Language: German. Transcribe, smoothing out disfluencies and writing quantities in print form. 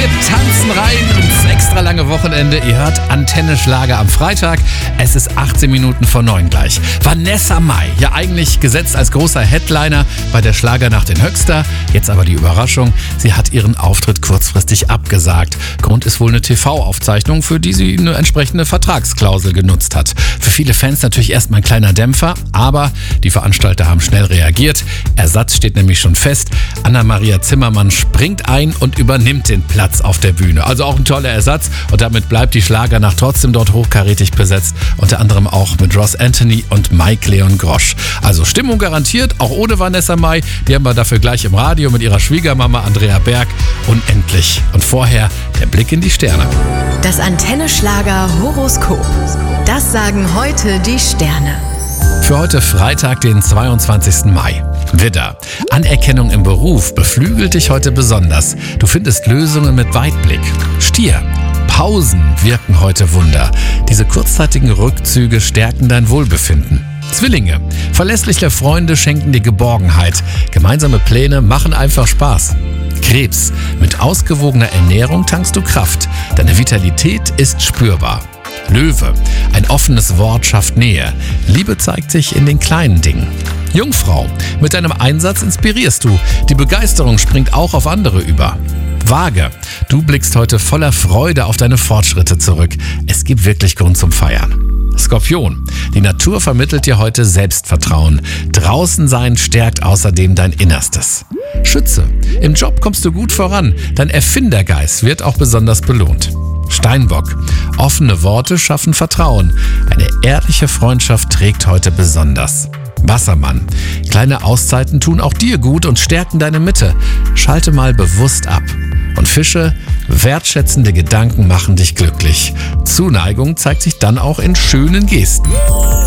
Wir tanzen rein ins extra lange Wochenende. Ihr hört Antenne Schlager am Freitag. Es ist 18 Minuten vor 9 gleich. Vanessa Mai, ja eigentlich gesetzt als großer Headliner bei der Schlagernacht in Höxter. Jetzt aber die Überraschung, sie hat ihren Auftritt kurzfristig abgesagt. Grund ist wohl eine TV-Aufzeichnung, für die sie eine entsprechende Vertragsklausel genutzt hat. Für viele Fans natürlich erstmal ein kleiner Dämpfer, aber die Veranstalter haben schnell reagiert. Ersatz steht nämlich schon fest. Anna-Maria Zimmermann springt ein und übernimmt den Platz auf der Bühne. Also auch ein toller Ersatz und damit bleibt die Schlagernacht trotzdem dort hochkarätig besetzt. Unter anderem auch mit Ross Anthony und Mike Leon Grosch. Also Stimmung garantiert, auch ohne Vanessa Mai. Die haben wir dafür gleich im Radio mit ihrer Schwiegermama Andrea Berg. Unendlich. Und vorher der Blick in die Sterne. Das Antenne Schlager Horoskop. Das sagen heute die Sterne. Für heute Freitag, den 22. Mai. Widder. Anerkennung im Beruf beflügelt dich heute besonders. Du findest Lösungen mit Weitblick. Stier. Pausen wirken heute Wunder. Diese kurzzeitigen Rückzüge stärken dein Wohlbefinden. Zwillinge. Verlässliche Freunde schenken dir Geborgenheit. Gemeinsame Pläne machen einfach Spaß. Krebs. Mit ausgewogener Ernährung tankst du Kraft. Deine Vitalität ist spürbar. Löwe. Ein offenes Wort schafft Nähe. Liebe zeigt sich in den kleinen Dingen. Jungfrau. Mit deinem Einsatz inspirierst du. Die Begeisterung springt auch auf andere über. Waage. Du blickst heute voller Freude auf deine Fortschritte zurück. Es gibt wirklich Grund zum Feiern. Skorpion. Die Natur vermittelt dir heute Selbstvertrauen. Draußen sein stärkt außerdem dein Innerstes. Schütze. Im Job kommst du gut voran. Dein Erfindergeist wird auch besonders belohnt. Steinbock. Offene Worte schaffen Vertrauen. Eine ehrliche Freundschaft trägt heute besonders. Wassermann. Kleine Auszeiten tun auch dir gut und stärken deine Mitte. Schalte mal bewusst ab. Und Fische, wertschätzende Gedanken machen dich glücklich. Zuneigung zeigt sich dann auch in schönen Gesten.